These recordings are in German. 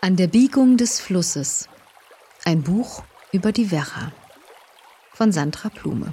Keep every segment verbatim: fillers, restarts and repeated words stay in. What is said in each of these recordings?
An der Biegung des Flusses. Ein Buch über die Werra von Sandra Blume.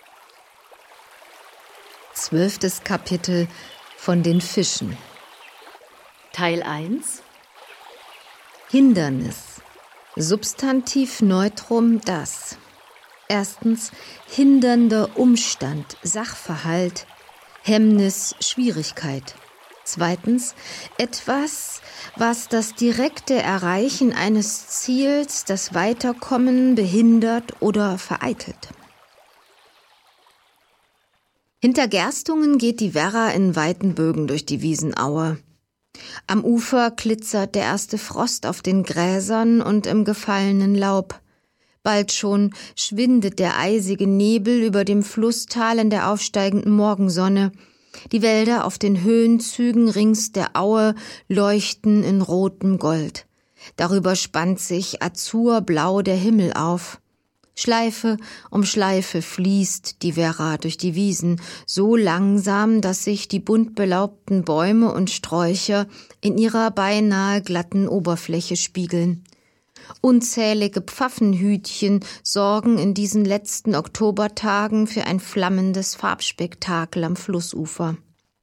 Zwölftes Kapitel von den Fischen. Teil eins. Hindernis. Substantiv Neutrum das. Erstens hindernder Umstand, Sachverhalt, Hemmnis, Schwierigkeit. Zweitens etwas, was das direkte Erreichen eines Ziels, das Weiterkommen behindert oder vereitelt. Hinter Gerstungen geht die Werra in weiten Bögen durch die Wiesenaue. Am Ufer glitzert der erste Frost auf den Gräsern und im gefallenen Laub. Bald schon schwindet der eisige Nebel über dem Flusstal in der aufsteigenden Morgensonne. Die Wälder auf den Höhenzügen rings der Aue leuchten in rotem Gold. Darüber spannt sich azurblau der Himmel auf. Schleife um Schleife fließt die Werra durch die Wiesen, so langsam, dass sich die bunt belaubten Bäume und Sträucher in ihrer beinahe glatten Oberfläche spiegeln. Unzählige Pfaffenhütchen sorgen in diesen letzten Oktobertagen für ein flammendes Farbspektakel am Flussufer.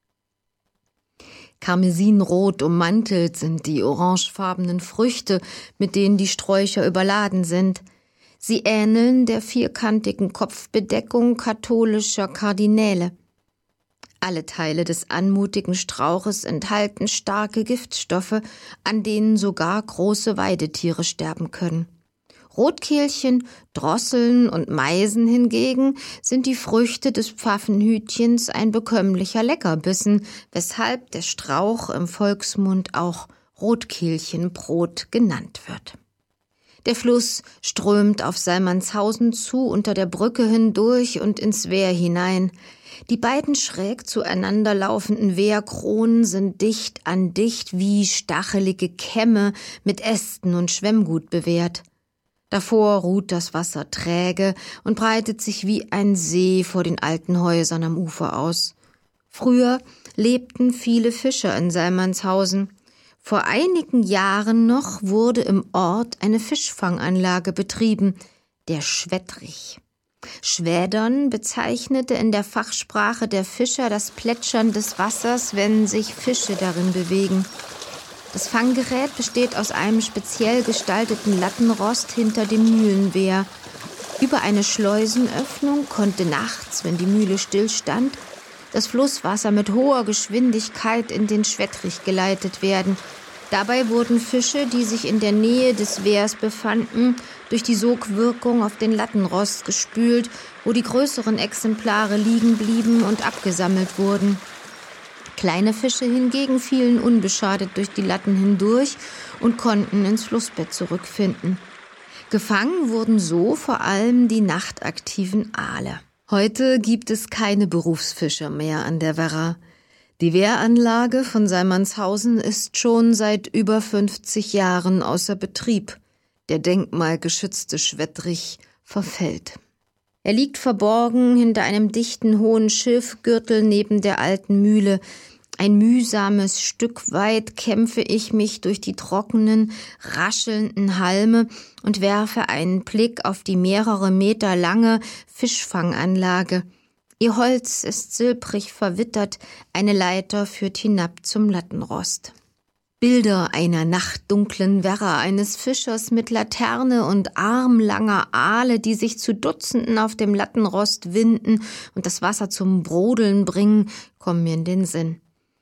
Karmesinrot ummantelt sind die orangefarbenen Früchte, mit denen die Sträucher überladen sind. Sie ähneln der vierkantigen Kopfbedeckung katholischer Kardinäle. Alle Teile des anmutigen Strauches enthalten starke Giftstoffe, an denen sogar große Weidetiere sterben können. Rotkehlchen, Drosseln und Meisen hingegen sind die Früchte des Pfaffenhütchens ein bekömmlicher Leckerbissen, weshalb der Strauch im Volksmund auch Rotkehlchenbrot genannt wird. Der Fluss strömt auf Salmannshausen zu, unter der Brücke hindurch und ins Wehr hinein. Die beiden schräg zueinander laufenden Wehrkronen sind dicht an dicht wie stachelige Kämme mit Ästen und Schwemmgut bewehrt. Davor ruht das Wasser träge und breitet sich wie ein See vor den alten Häusern am Ufer aus. Früher lebten viele Fischer in Salmannshausen. Vor einigen Jahren noch wurde im Ort eine Fischfanganlage betrieben, der Schwettrich. Schwädern bezeichnete in der Fachsprache der Fischer das Plätschern des Wassers, wenn sich Fische darin bewegen. Das Fanggerät besteht aus einem speziell gestalteten Lattenrost hinter dem Mühlenwehr. Über eine Schleusenöffnung konnte nachts, wenn die Mühle stillstand, das Flusswasser mit hoher Geschwindigkeit in den Schwettrich geleitet werden. Dabei wurden Fische, die sich in der Nähe des Wehrs befanden, durch die Sogwirkung auf den Lattenrost gespült, wo die größeren Exemplare liegen blieben und abgesammelt wurden. Kleine Fische hingegen fielen unbeschadet durch die Latten hindurch und konnten ins Flussbett zurückfinden. Gefangen wurden so vor allem die nachtaktiven Aale. Heute gibt es keine Berufsfischer mehr an der Werra. Die Wehranlage von Salmannshausen ist schon seit über fünfzig Jahren außer Betrieb. Der denkmalgeschützte Schwettrich verfällt. Er liegt verborgen hinter einem dichten hohen Schilfgürtel neben der alten Mühle. Ein mühsames Stück weit kämpfe ich mich durch die trockenen, raschelnden Halme und werfe einen Blick auf die mehrere Meter lange Fischfanganlage. Ihr Holz ist silbrig verwittert, eine Leiter führt hinab zum Lattenrost. Bilder einer nachtdunklen Werra, eines Fischers mit Laterne und armlanger Aale, die sich zu Dutzenden auf dem Lattenrost winden und das Wasser zum Brodeln bringen, kommen mir in den Sinn.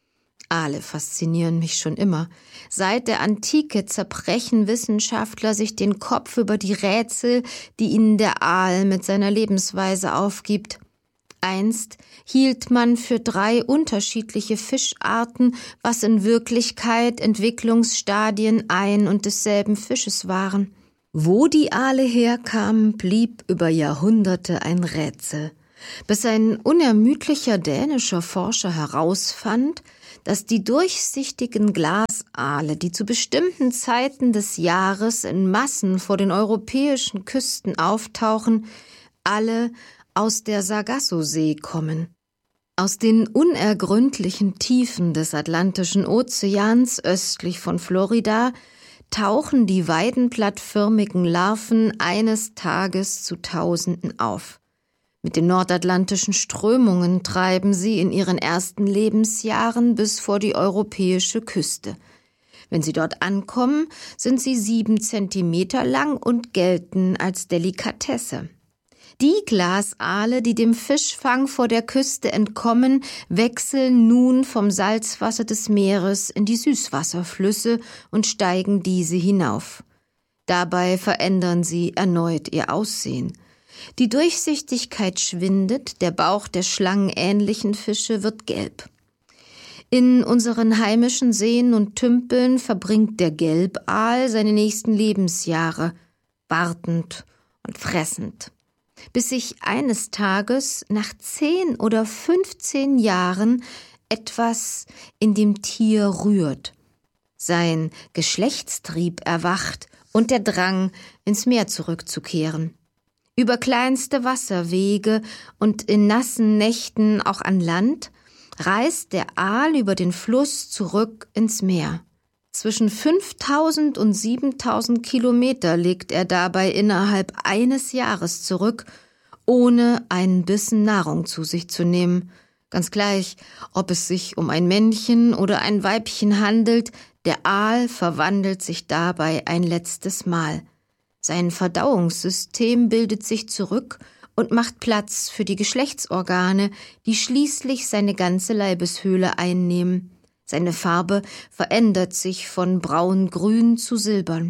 Aale faszinieren mich schon immer. Seit der Antike zerbrechen Wissenschaftler sich den Kopf über die Rätsel, die ihnen der Aal mit seiner Lebensweise aufgibt. Einst hielt man für drei unterschiedliche Fischarten, was in Wirklichkeit Entwicklungsstadien ein und desselben Fisches waren. Wo die Aale herkamen, blieb über Jahrhunderte ein Rätsel, bis ein unermüdlicher dänischer Forscher herausfand, dass die durchsichtigen Glasaale, die zu bestimmten Zeiten des Jahres in Massen vor den europäischen Küsten auftauchen, alle aus der Sargassosee kommen. Aus den unergründlichen Tiefen des Atlantischen Ozeans östlich von Florida, tauchen die weidenblattförmigen Larven eines Tages zu Tausenden auf. Mit den nordatlantischen Strömungen treiben sie in ihren ersten Lebensjahren bis vor die europäische Küste. Wenn sie dort ankommen, sind sie sieben Zentimeter lang und gelten als Delikatesse. Die Glasaale, die dem Fischfang vor der Küste entkommen, wechseln nun vom Salzwasser des Meeres in die Süßwasserflüsse und steigen diese hinauf. Dabei verändern sie erneut ihr Aussehen. Die Durchsichtigkeit schwindet, der Bauch der schlangenähnlichen Fische wird gelb. In unseren heimischen Seen und Tümpeln verbringt der Gelbaal seine nächsten Lebensjahre, wartend und fressend, bis sich eines Tages nach zehn oder fünfzehn Jahren etwas in dem Tier rührt. Sein Geschlechtstrieb erwacht und der Drang, ins Meer zurückzukehren. Über kleinste Wasserwege und in nassen Nächten auch an Land reist der Aal über den Fluss zurück ins Meer. Zwischen fünftausend und siebentausend Kilometer legt er dabei innerhalb eines Jahres zurück, ohne einen Bissen Nahrung zu sich zu nehmen. Ganz gleich, ob es sich um ein Männchen oder ein Weibchen handelt, der Aal verwandelt sich dabei ein letztes Mal. Sein Verdauungssystem bildet sich zurück und macht Platz für die Geschlechtsorgane, die schließlich seine ganze Leibeshöhle einnehmen. Seine Farbe verändert sich von braun-grün zu silbern.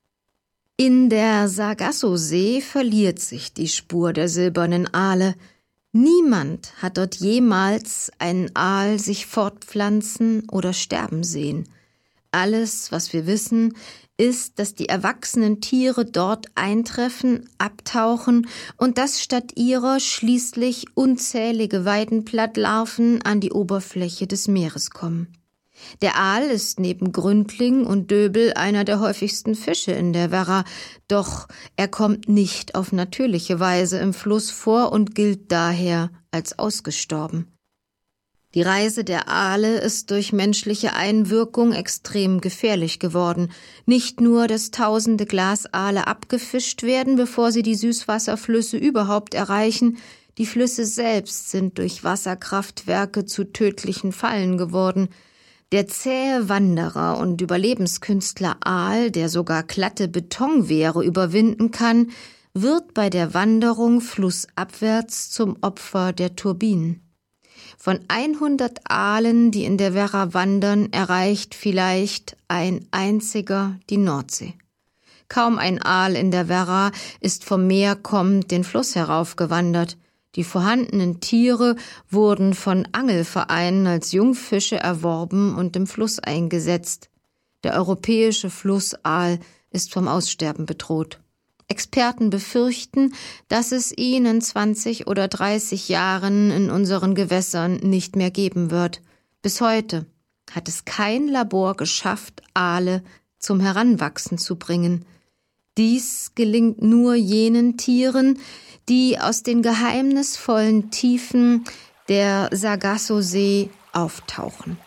In der Sargasso-See verliert sich die Spur der silbernen Aale. Niemand hat dort jemals einen Aal sich fortpflanzen oder sterben sehen. Alles, was wir wissen, ist, dass die erwachsenen Tiere dort eintreffen, abtauchen und dass statt ihrer schließlich unzählige Weidenblattlarven an die Oberfläche des Meeres kommen. Der Aal ist neben Gründling und Döbel einer der häufigsten Fische in der Werra, doch er kommt nicht auf natürliche Weise im Fluss vor und gilt daher als ausgestorben. Die Reise der Aale ist durch menschliche Einwirkung extrem gefährlich geworden. Nicht nur, dass tausende Glasaale abgefischt werden, bevor sie die Süßwasserflüsse überhaupt erreichen, die Flüsse selbst sind durch Wasserkraftwerke zu tödlichen Fallen geworden. Der zähe Wanderer und Überlebenskünstler Aal, der sogar glatte Betonwehre überwinden kann, wird bei der Wanderung flussabwärts zum Opfer der Turbinen. Von hundert Aalen, die in der Werra wandern, erreicht vielleicht ein einziger die Nordsee. Kaum ein Aal in der Werra ist vom Meer kommend den Fluss heraufgewandert. Die vorhandenen Tiere wurden von Angelvereinen als Jungfische erworben und im Fluss eingesetzt. Der europäische Flussaal ist vom Aussterben bedroht. Experten befürchten, dass es ihn in zwanzig oder dreißig Jahren in unseren Gewässern nicht mehr geben wird. Bis heute hat es kein Labor geschafft, Aale zum Heranwachsen zu bringen. Dies gelingt nur jenen Tieren, die aus den geheimnisvollen Tiefen der Sargasso-See auftauchen.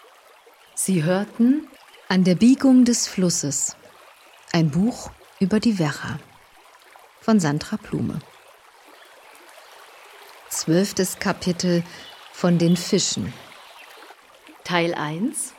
Sie hörten An der Biegung des Flusses, ein Buch über die Werra von Sandra Blume. Zwölftes Kapitel von den Fischen. Teil eins.